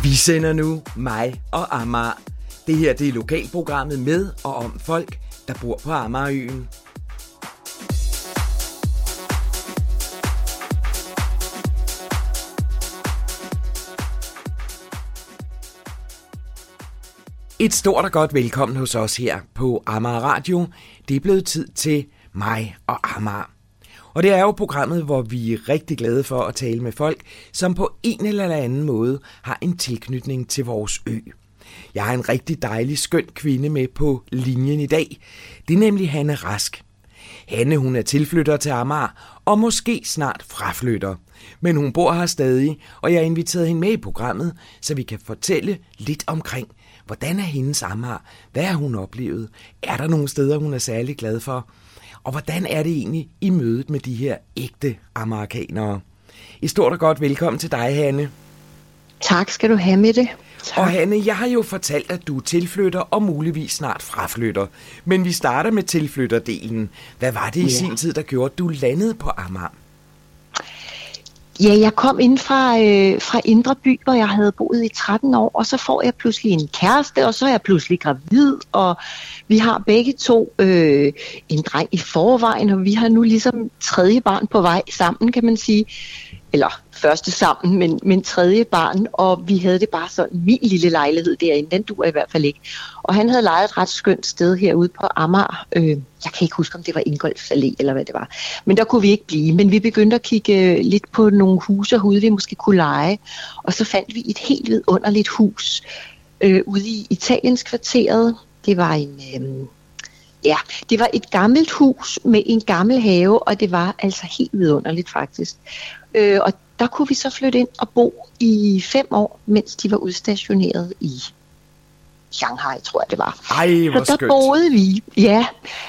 Vi sender nu mig og Amager. Det her det er lokalprogrammet med og om folk, der bor på Amagerøen. Et stort og godt velkommen hos os her på Amager Radio. Det er blevet tid til mig og Amager. Og det er jo programmet, hvor vi er rigtig glade for at tale med folk, som på en eller anden måde har en tilknytning til vores ø. Jeg har en rigtig dejlig, skøn kvinde med på linjen i dag. Det er nemlig Hanne Rask. Hanne, hun er tilflytter til Amager og måske snart fraflytter. Men hun bor her stadig, og jeg har inviteret hende med i programmet, så vi kan fortælle lidt omkring, hvordan er hendes Amager? Hvad har hun oplevet? Er der nogle steder, hun er særlig glad for? Og hvordan er det egentlig i mødet med de her ægte amerikanere? Et stort og godt velkommen til dig, Hanne. Tak skal du have med det. Tak. Og Hanne, jeg har jo fortalt, at du er tilflytter og muligvis snart fraflytter. Men vi starter med tilflytterdelen. Hvad var det i sin tid, der gjorde, at du landede på Amager? Ja, jeg kom ind fra Indre By, hvor jeg havde boet i 13 år, og så får jeg pludselig en kæreste, og så er jeg pludselig gravid, og vi har begge to en dreng i forvejen, og vi har nu ligesom tredje barn på vej sammen, kan man sige. Eller første sammen, men tredje barn, og vi havde det bare sådan, min lille lejlighed derinde, den duer i hvert fald ikke. Og han havde lejet et ret skønt sted herude på Amager. Jeg kan ikke huske, om det var Ingolfs Allé eller hvad det var. Men der kunne vi ikke blive, men vi begyndte at kigge lidt på nogle huse herude, vi måske kunne leje. Og så fandt vi et helt vidunderligt hus ude i Italienkvarteret. Det var det var et gammelt hus med en gammel have, og det var altså helt vidunderligt faktisk. Og der kunne vi så flytte ind og bo i 5 år, mens de var udstationeret i Shanghai, tror jeg det var. Ej, hvor så der skønt. boede vi, ja.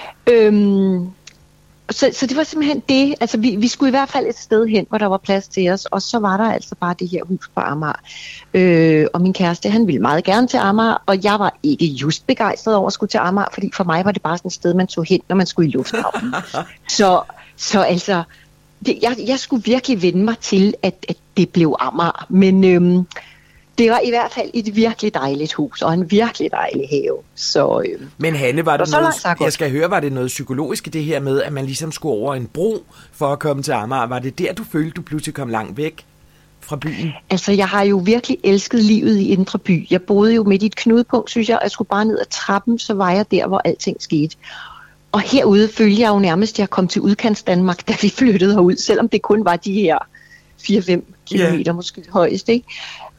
Så det var simpelthen det. Altså vi skulle i hvert fald et sted hen, hvor der var plads til os, og så var der altså bare det her hus på Amager. Og min kæreste, han ville meget gerne til Amager, og jeg var ikke just begejstret over at skulle til Amager, fordi for mig var det bare sådan et sted, man tog hen, når man skulle i lufthavnen. så altså, jeg skulle virkelig vende mig til, at det blev Amager, men det var i hvert fald et virkelig dejligt hus, og en virkelig dejlig have. Men Hanne, var det noget, jeg skal høre, var det noget psykologisk i det her med, at man ligesom skulle over en bro for at komme til Amager? Var det der, du følte, du pludselig kom langt væk fra byen? Altså, jeg har jo virkelig elsket livet i Indre By. Jeg boede jo midt i et knudepunkt, synes jeg. Jeg skulle bare ned ad trappen, så var jeg der, hvor alting skete. Og herude følte jeg jo nærmest, at jeg kom til udkants Danmark, da vi flyttede herud, selvom det kun var de her 4-5 kilometer måske højst, ikke?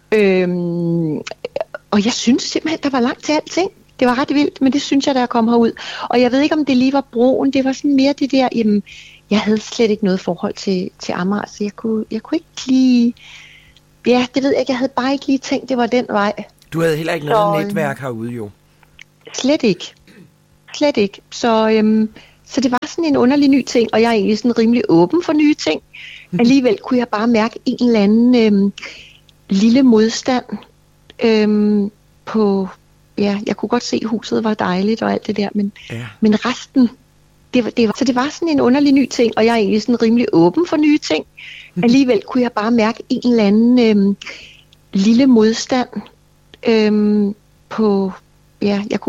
Og jeg synes simpelthen, der var langt til alting. Det var ret vildt, men det synes jeg, da jeg kom herud. Og jeg ved ikke, om det lige var broen. Det var sådan mere det der, jamen, jeg havde slet ikke noget forhold til Amager, så jeg kunne ikke lige... Ja, det ved jeg ikke. Jeg havde bare ikke lige tænkt, det var den vej. Du havde heller ikke noget netværk herude, jo? Slet ikke. Så det var sådan en underlig ny ting, og jeg er egentlig sådan rimelig åben for nye ting. Alligevel kunne jeg bare mærke en eller anden lille modstand på... Ja, jeg kunne godt se, at huset var dejligt og alt det der, men resten... Så det var sådan en underlig ny ting, og jeg er egentlig sådan rimelig åben for nye ting. Alligevel kunne jeg bare mærke en eller anden lille modstand på... Ja, jeg kunne